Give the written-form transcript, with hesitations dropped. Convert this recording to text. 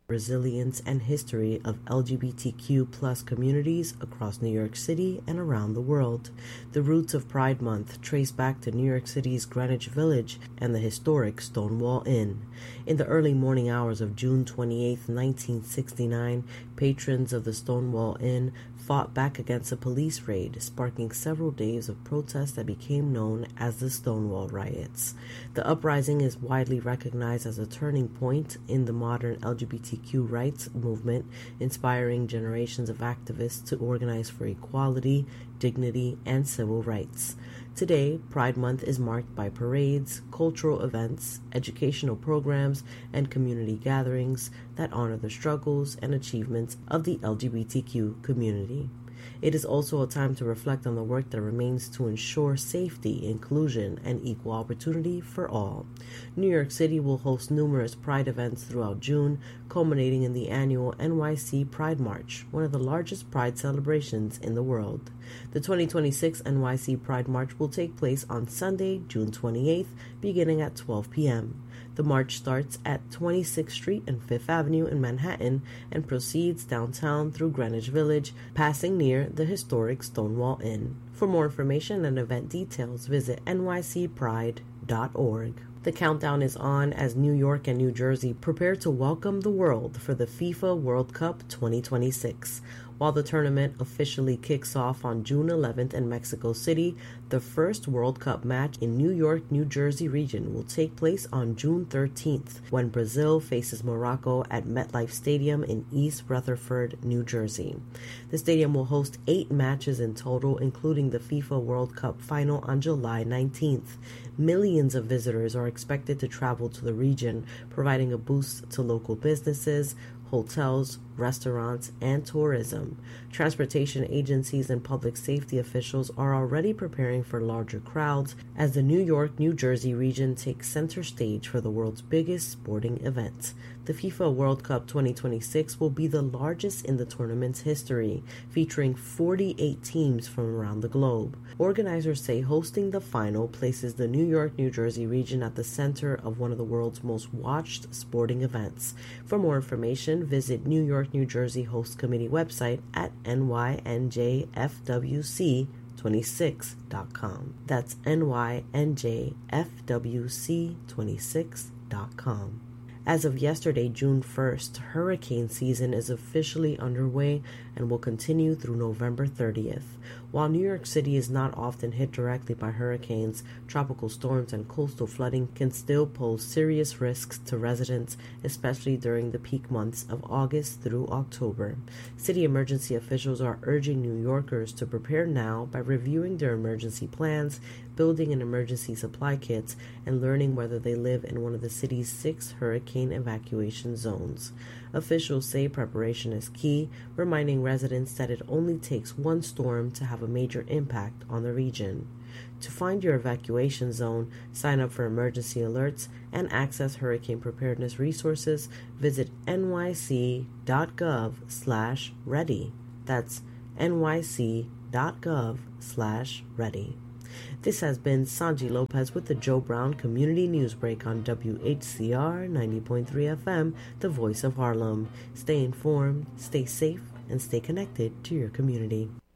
resilience, and history of LGBTQ plus communities across New York City and around the world. The roots of Pride Month trace back to New York City's Greenwich Village and the historic Stonewall Inn. In the early morning hours of June 28, 1969, patrons of the Stonewall Inn fought back against a police raid, sparking several days of protests that became known as the Stonewall Riots. The uprising is widely recognized as a turning point in the modern LGBTQ rights movement, inspiring generations of activists to organize for equality, dignity, and civil rights. Today, Pride Month is marked by parades, cultural events, educational programs, and community gatherings that honor the struggles and achievements of the LGBTQ community. It is also a time to reflect on the work that remains to ensure safety, inclusion, and equal opportunity for all. New York City will host numerous Pride events throughout June, culminating in the annual NYC Pride March, one of the largest Pride celebrations in the world. The 2026 NYC Pride March will take place on Sunday, June 28th, beginning at 12 p.m. The march starts at 26th Street and 5th Avenue in Manhattan and proceeds downtown through Greenwich Village, passing near the historic Stonewall Inn. For more information and event details, visit nycpride.org. The countdown is on as New York and New Jersey prepare to welcome the world for the FIFA World Cup 2026. While the tournament officially kicks off on June 11th in Mexico City, the first World Cup match in New York, New Jersey region will take place on June 13th when Brazil faces Morocco at MetLife Stadium in East Rutherford, New Jersey. The stadium will host 8 matches in total, including the FIFA World Cup final on July 19th. Millions of visitors are expected to travel to the region, providing a boost to local businesses, hotels, restaurants, and tourism. Transportation agencies and public safety officials are already preparing for larger crowds as the New York, New Jersey region takes center stage for the world's biggest sporting event. The FIFA World Cup 2026 will be the largest in the tournament's history, featuring 48 teams from around the globe. Organizers say hosting the final places the New York, New Jersey region at the center of one of the world's most watched sporting events. For more information, visit New York, New Jersey Host Committee website at nynjfwc26.com. That's nynjfwc26.com. As of yesterday, June 1st, hurricane season is officially underway and will continue through November 30th. While New York City is not often hit directly by hurricanes, tropical storms and coastal flooding can still pose serious risks to residents, especially during the peak months of August through October. City emergency officials are urging New Yorkers to prepare now by reviewing their emergency plans, building an emergency supply kits, and learning whether they live in one of the city's 6 hurricane evacuation zones. Officials say preparation is key, reminding residents that it only takes one storm to have a major impact on the region. To find your evacuation zone, sign up for emergency alerts, and access hurricane preparedness resources, visit nyc.gov/ready. That's nyc.gov/ready. This has been Sanji Lopez with the Joe Brown Community News Break on WHCR 90.3 FM, the voice of Harlem. Stay informed, stay safe, and stay connected to your community.